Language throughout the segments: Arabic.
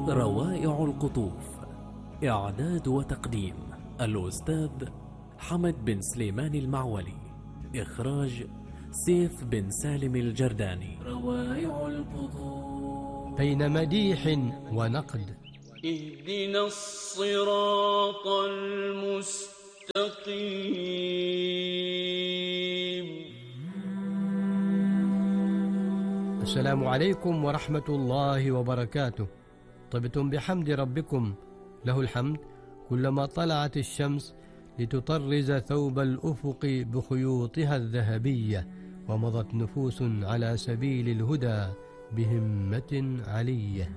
روائع القطوف. إعداد وتقديم الأستاذ حمد بن سليمان المعولي. إخراج سيف بن سالم الجرداني. روائع القطوف. بين مديح ونقد. اهدنا الصراط المستقيم. السلام عليكم ورحمة الله وبركاته. طبتم بحمد ربكم، له الحمد كلما طلعت الشمس لتطرز ثوب الأفق بخيوطها الذهبية، ومضت نفوس على سبيل الهدى بهمة علية.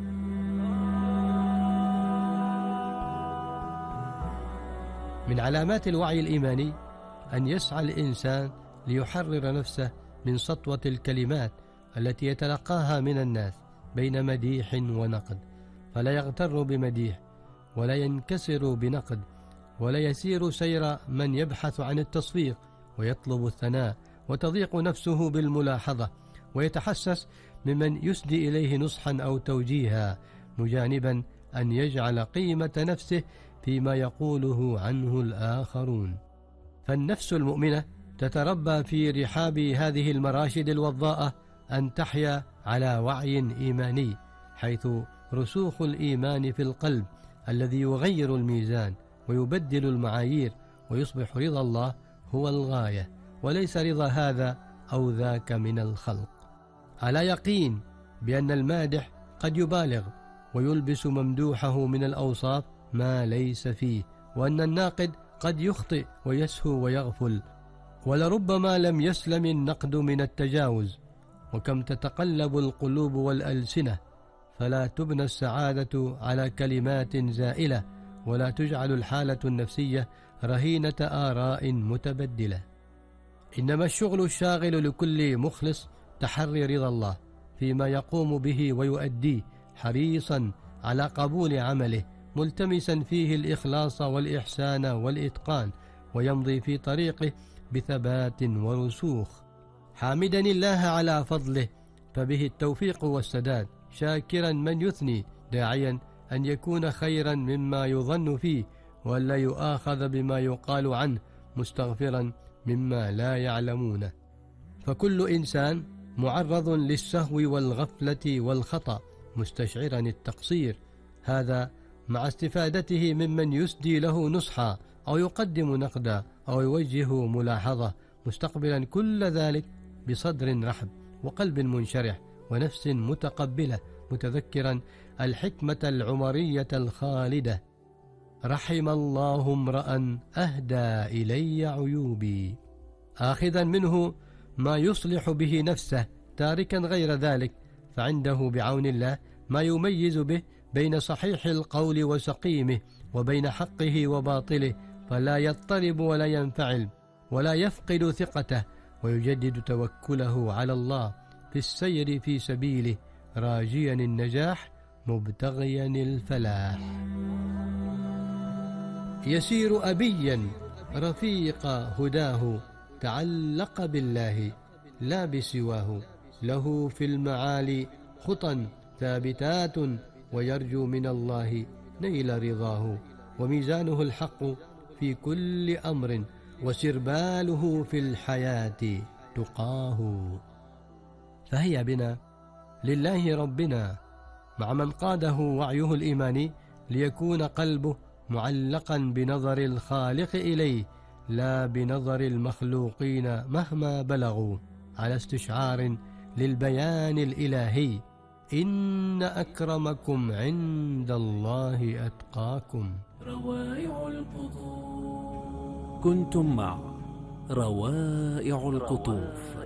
من علامات الوعي الإيماني أن يسعى الإنسان ليحرر نفسه من سطوة الكلمات التي يتلقاها من الناس بين مديح ونقد، فلا يغتر بمديح ولا ينكسر بنقد، ولا يسير سير من يبحث عن التصفيق ويطلب الثناء، وتضيق نفسه بالملاحظة ويتحسس ممن يسدي إليه نصحا أو توجيها، مجانبا أن يجعل قيمة نفسه فيما يقوله عنه الآخرون. فالنفس المؤمنة تتربى في رحاب هذه المراشد الوضاءة أن تحيا على وعي إيماني، حيث رسوخ الإيمان في القلب الذي يغير الميزان ويبدل المعايير، ويصبح رضا الله هو الغاية وليس رضا هذا أو ذاك من الخلق. على يقين بأن المادح قد يبالغ ويلبس ممدوحه من الأوصاف ما ليس فيه، وأن الناقد قد يخطئ ويسهو ويغفل، ولربما لم يسلم النقد من التجاوز. وكم تتقلب القلوب والألسنة، فلا تبنى السعادة على كلمات زائلة، ولا تجعل الحالة النفسية رهينة آراء متبدلة. إنما الشغل الشاغل لكل مخلص تحري رضا الله فيما يقوم به ويؤديه، حريصا على قبول عمله، ملتمسا فيه الإخلاص والإحسان والإتقان، ويمضي في طريقه بثبات ورسوخ، حامدا الله على فضله فبه التوفيق والسداد، شاكرا من يثني، داعيا أن يكون خيرا مما يظن فيه، ولا يؤاخذ بما يقال عنه، مستغفرا مما لا يعلمونه. فكل إنسان معرض للسهو والغفلة والخطأ، مستشعرا التقصير، هذا مع استفادته ممن يسدي له نصحا أو يقدم نقدا أو يوجه ملاحظة، مستقبلا كل ذلك بصدر رحب وقلب منشرح ونفس متقبلة، متذكرا الحكمة العمرية الخالدة: رحم الله امرأ أهدى إلي عيوبي، آخذا منه ما يصلح به نفسه، تاركا غير ذلك، فعنده بعون الله ما يميز به بين صحيح القول وسقيمه، وبين حقه وباطله، فلا يضطرب ولا ينفعل ولا يفقد ثقته، ويجدد توكله على الله في السير في سبيله، راجيا النجاح مبتغيا الفلاح. يسير أبيا رفيق هداه، تعلق بالله لا بسواه، له في المعالي خطى ثابتات، ويرجو من الله نيل رضاه، وميزانه الحق في كل أمر، وسرباله في الحياة تقاه. فهيا بنا لله ربنا مع من قاده وعيه الإيماني، ليكون قلبه معلقا بنظر الخالق إليه، لا بنظر المخلوقين مهما بلغوا، على استشعار للبيان الإلهي: إن أكرمكم عند الله أتقاكم. روائع القطوف. كنتم مع روائع القطوف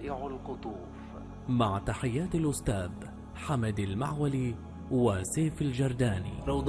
مع تحيات الأستاذ حمد المعولي وسيف الجرداني.